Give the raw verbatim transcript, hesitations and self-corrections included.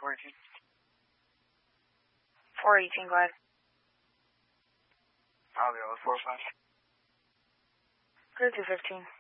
four eighteen. four eighteen, go ahead. I'll go with four five. Go to two fifteen.